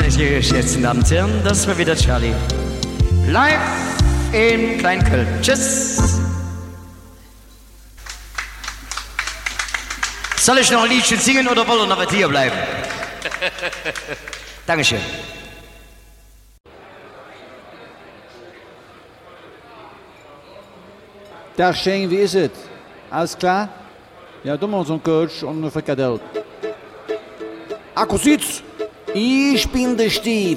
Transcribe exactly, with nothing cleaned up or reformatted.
meine sehr geschätzten Damen und Herren, das war wieder Charlie. Live in Kleinköln. Tschüss. Soll ich noch ein Liedchen singen oder wollen wir noch hier bleiben? Dankeschön. Dag Shane, wie is het? Alles klar? Ja, doe maar zo'n coach und eine Frikadelle. Akkusietz! Ich bin der Steve.